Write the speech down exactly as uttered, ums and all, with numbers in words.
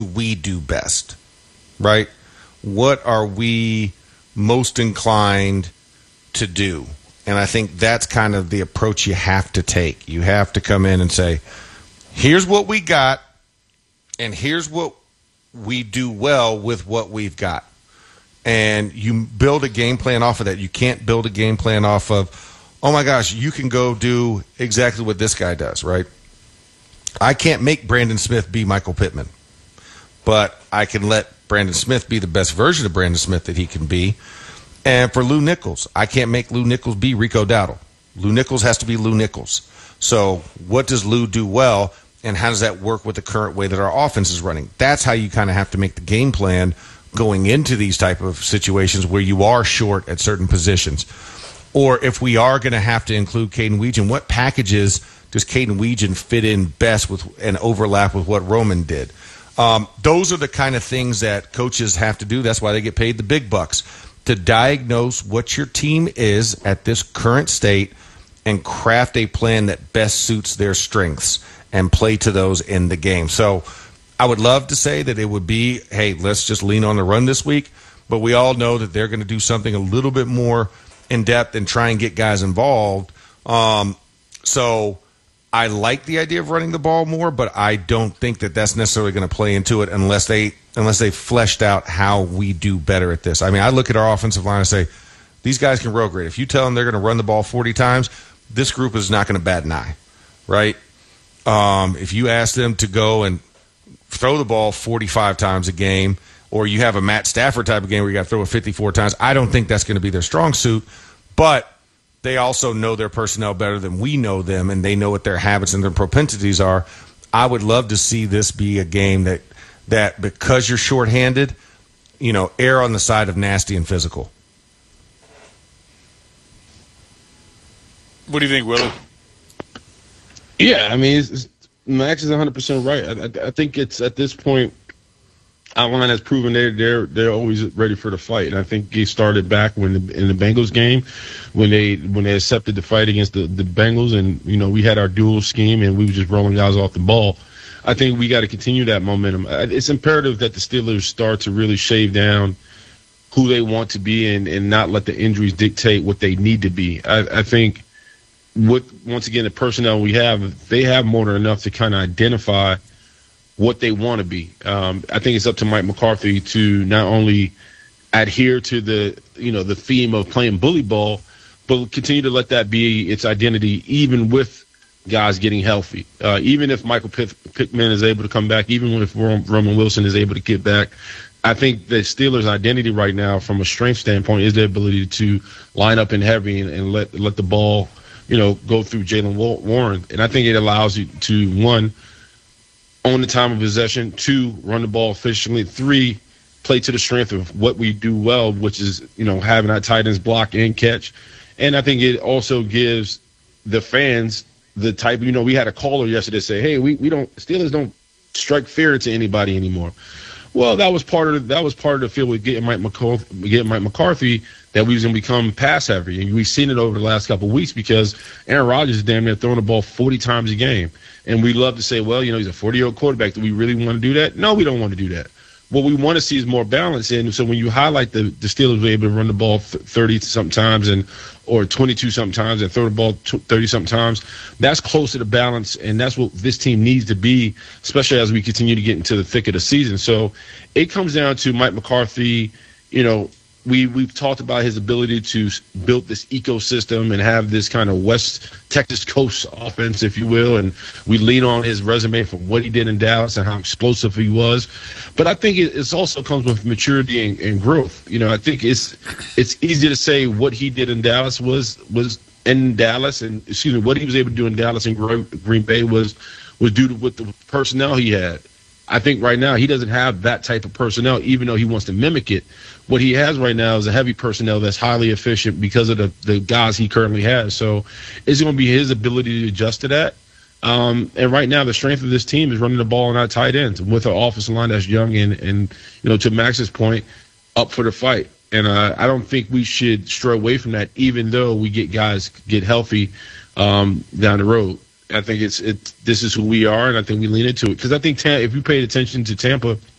we do best, right? What are we most inclined to do? And I think that's kind of the approach you have to take. You have to come in and say, here's what we got, and here's what we do well with what we've got. And you build a game plan off of that. You can't build a game plan off of, oh my gosh, you can go do exactly what this guy does, right? I can't make Brandon Smith be Michael Pittman, but I can let Brandon Smith be the best version of Brandon Smith that he can be. And for Lou Nichols, I can't make Lou Nichols be Rico Dowdle. Lou Nichols has to be Lou Nichols. So what does Lou do well, and how does that work with the current way that our offense is running? That's how you kind of have to make the game plan going into these type of situations where you are short at certain positions. Or if we are going to have to include Caden Weegan, what packages does Caden Weegan fit in best with and overlap with what Roman did? Um, those are the kind of things that coaches have to do. That's why they get paid the big bucks, to diagnose what your team is at this current state and craft a plan that best suits their strengths and play to those in the game. So I would love to say that it would be, hey, let's just lean on the run this week, but we all know that they're going to do something a little bit more in depth and try and get guys involved. Um, so I like the idea of running the ball more, but I don't think that that's necessarily going to play into it unless they unless they fleshed out how we do better at this. I mean, I look at our offensive line and say, these guys can road grade. If you tell them they're going to run the ball forty times, this group is not going to bat an eye, right? Um, if you ask them to go and throw the ball forty-five times a game, or you have a Matt Stafford type of game where you got to throw it fifty-four times, I don't think that's going to be their strong suit. But they also know their personnel better than we know them, and they know what their habits and their propensities are. I would love to see this be a game that, that because you're shorthanded, you know, err on the side of nasty and physical. What do you think, Willie? Yeah, I mean, it's, it's, Max is one hundred percent right. I, I, I think it's at this point, our line has proven they're they're they're always ready for the fight, and I think he started back when the, in the Bengals game, when they when they accepted the fight against the, the Bengals, and you know we had our dual scheme and we were just rolling guys off the ball. I think we got to continue that momentum. It's imperative that the Steelers start to really shave down who they want to be and, and not let the injuries dictate what they need to be. I, I think with once again the personnel we have, they have more than enough to kind of identify what they want to be. Um, I think it's up to Mike McCarthy to not only adhere to the you know the theme of playing bully ball, but continue to let that be its identity, even with guys getting healthy. Uh, even if Michael Pitt- Pittman is able to come back, even if Roman Wilson is able to get back, I think the Steelers' identity right now, from a strength standpoint, is their ability to line up in heavy and, and let let the ball, you know, go through Jaylen Warren. And I think it allows you to, one, own the time of possession, two, run the ball efficiently, three, play to the strength of what we do well, which is, you know, having our tight ends block and catch. And I think it also gives the fans the type, you know, we had a caller yesterday say, hey, we, we don't, Steelers don't strike fear to anybody anymore. Well, that was part of that was part of the field with getting Mike McCarthy, getting Mike McCarthy, that we was going to become pass heavy, and we've seen it over the last couple of weeks because Aaron Rodgers is damn near throwing the ball forty times a game, and we love to say, well, you know, he's a forty-year-old quarterback. Do we really want to do that? No, we don't want to do that. What we want to see is more balance, and so when you highlight the the Steelers were able to run the ball thirty sometimes and or twenty-two sometimes and throw the ball thirty sometimes, that's close to the balance, and that's what this team needs to be, especially as we continue to get into the thick of the season. So it comes down to Mike McCarthy. You know, we we've talked about his ability to build this ecosystem and have this kind of West Texas coast offense, if you will, and we lean on his resume from what he did in Dallas and how explosive he was. But I think it it's also comes with maturity and, and growth. You know, I think it's it's easy to say what he did in Dallas was was in Dallas, and excuse me, what he was able to do in Dallas and Green Bay was was due to with the personnel he had. I think right now he doesn't have that type of personnel, even though he wants to mimic it. What he has right now is a heavy personnel that's highly efficient because of the, the guys he currently has. So it's going to be his ability to adjust to that. Um, and right now the strength of this team is running the ball on our tight ends with an offensive line that's young and, and you know, to Max's point, up for the fight. And uh, I don't think we should stray away from that, even though we get guys get healthy um, down the road. I think it's it. This is who we are, and I think we lean into it because I think Tam- if you paid attention to Tampa